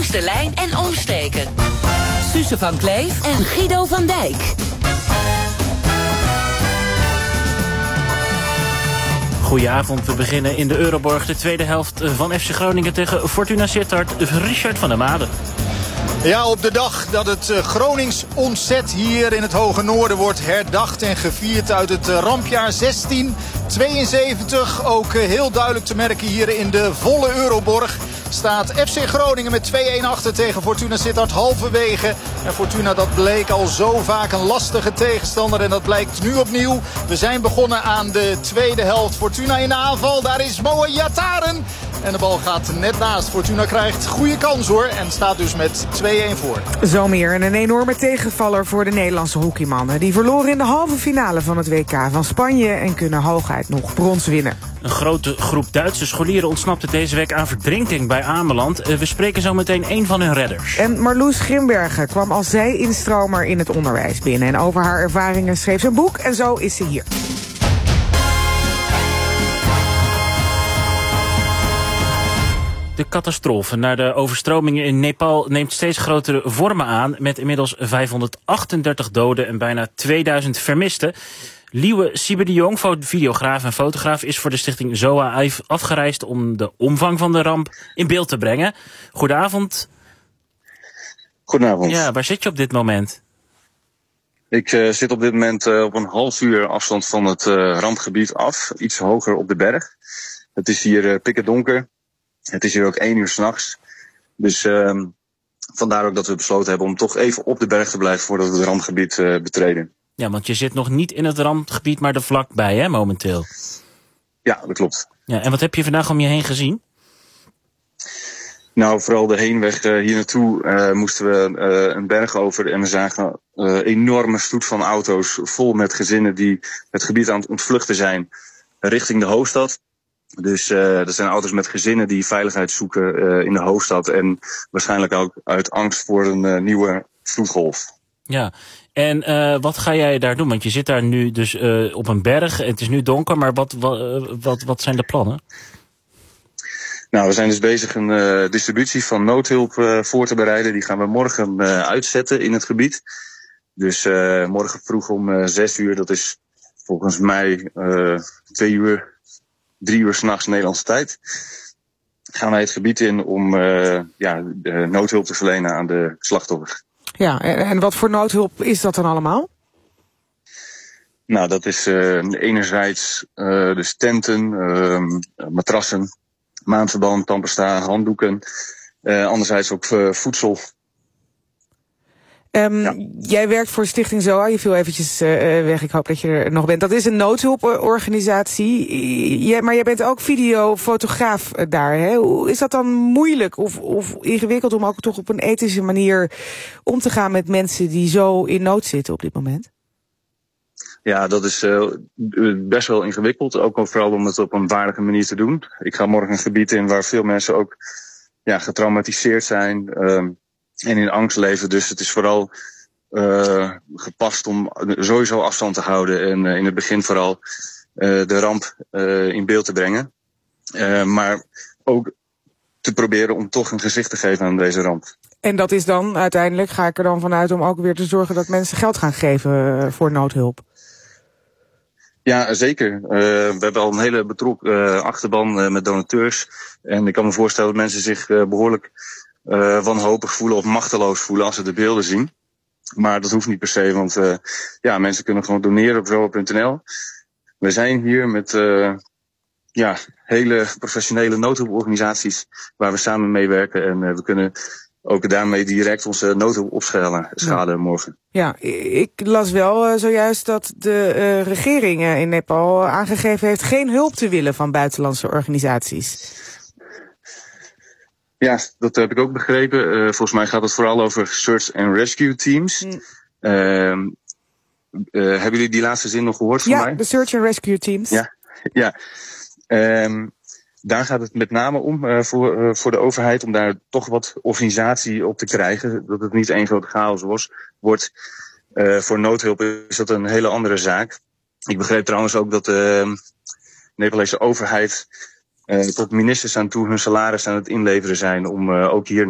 Langs de lijn en omsteken. Suze van Kleef en Guido van Dijk. Goedenavond, we beginnen in de Euroborg, de tweede helft van FC Groningen tegen Fortuna Sittard. Richard van der Made. Ja, op de dag dat het Gronings ontzet hier in het Hoge Noorden wordt herdacht en gevierd uit het rampjaar 1672. Ook heel duidelijk te merken hier in de volle Euroborg. Staat FC Groningen met 2-1 achter tegen Fortuna Sittard halverwege. En Fortuna, dat bleek al zo vaak een lastige tegenstander. En dat blijkt nu opnieuw. We zijn begonnen aan de tweede helft. Fortuna in de aanval. Daar is Moa Yataren. En de bal gaat net naast. Fortuna krijgt goede kans hoor. En staat dus met 2-1 voor. Zo meer. En een enorme tegenvaller voor de Nederlandse hockeymannen. Die verloren in de halve finale van het WK van Spanje. En kunnen hooguit nog brons winnen. Een grote groep Duitse scholieren ontsnapte deze week aan verdrinking bij Ameland. We spreken zo meteen één van hun redders. En Marloes Grimbergen kwam als zij-instromer in het onderwijs binnen. En over haar ervaringen schreef ze een boek. En zo is ze hier. De catastrofe naar de overstromingen in Nepal neemt steeds grotere vormen aan, met inmiddels 538 doden en bijna 2000 vermisten. Liewe Siebe de Jong, videograaf en fotograaf, is voor de stichting ZOA afgereisd om de omvang van de ramp in beeld te brengen. Goedenavond. Goedenavond. Ja, waar zit je op dit moment? Ik zit op dit moment op een half uur afstand van het rampgebied af, iets hoger op de berg. Het is hier pikken donker. Het is hier ook 1 uur 's nachts. Dus vandaar ook dat we besloten hebben om toch even op de berg te blijven voordat we het rampgebied betreden. Ja, want je zit nog niet in het rampgebied, maar er vlakbij, hè, momenteel? Ja, dat klopt. Ja, en wat heb je vandaag om je heen gezien? Nou, vooral de heenweg hier naartoe moesten we een berg over en we zagen enorme stoet van auto's vol met gezinnen die het gebied aan het ontvluchten zijn richting de hoofdstad. Dus dat zijn auto's met gezinnen die veiligheid zoeken in de hoofdstad en waarschijnlijk ook uit angst voor een nieuwe vloedgolf. Ja, en wat ga jij daar doen? Want je zit daar nu dus op een berg, het is nu donker, maar wat zijn de plannen? Nou, we zijn dus bezig een distributie van noodhulp voor te bereiden. Die gaan we morgen uitzetten in het gebied. Dus morgen vroeg om 6 uur, dat is volgens mij 2 uur, 3 uur 's nachts Nederlandse tijd. Gaan wij het gebied in om de noodhulp te verlenen aan de slachtoffers. Ja, en wat voor noodhulp is dat dan allemaal? Nou, dat is enerzijds dus tenten, matrassen, maandverband, tandpasta, handdoeken. Anderzijds ook voedsel. Jij werkt voor Stichting ZOA, je viel eventjes weg, ik hoop dat je er nog bent. Dat is een noodhulporganisatie, maar jij bent ook videofotograaf daar. Hè? Is dat dan moeilijk of ingewikkeld om ook toch op een ethische manier om te gaan met mensen die zo in nood zitten op dit moment? Ja, dat is best wel ingewikkeld, ook vooral om het op een waardige manier te doen. Ik ga morgen een gebied in waar veel mensen ook getraumatiseerd zijn en in angst leven. Dus het is vooral gepast om sowieso afstand te houden en in het begin vooral de ramp in beeld te brengen. Maar ook te proberen om toch een gezicht te geven aan deze ramp. En dat is dan uiteindelijk, ga ik er dan vanuit, om ook weer te zorgen dat mensen geld gaan geven voor noodhulp. Ja, zeker. We hebben al een hele betrokken achterban met donateurs. En ik kan me voorstellen dat mensen zich behoorlijk wanhopig voelen of machteloos voelen als ze de beelden zien. Maar dat hoeft niet per se, want mensen kunnen gewoon doneren op zoa.nl. We zijn hier met hele professionele noodhulporganisaties waar we samen mee werken. En we kunnen ook daarmee direct onze noodhulp opschalen morgen. Ja, ik las wel zojuist dat de regering in Nepal aangegeven heeft geen hulp te willen van buitenlandse organisaties. Ja, dat heb ik ook begrepen. Volgens mij gaat het vooral over search and rescue teams. Hebben jullie die laatste zin nog gehoord van mij? Ja, de search and rescue teams. Ja. Daar gaat het met name om voor de overheid om daar toch wat organisatie op te krijgen. Dat het niet één grote chaos wordt. Voor noodhulp is dat een hele andere zaak. Ik begreep trouwens ook dat de Nepalese overheid tot ministers aan toe hun salaris aan het inleveren zijn om ook hier